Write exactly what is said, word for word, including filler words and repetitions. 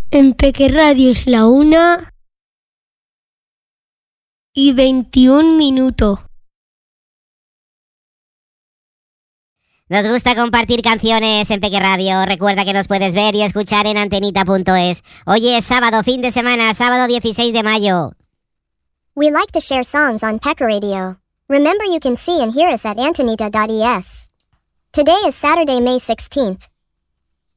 En Peque Radio es la una y veintiún minutos. Nos gusta compartir canciones en Peque Radio. Recuerda que nos puedes ver y escuchar en antenita punto es. Hoy es sábado, fin de semana, sábado dieciséis de mayo. We like to share songs on Peque Radio. Remember you can see and hear us at antonita dot e s. Today is Saturday, May sixteenth.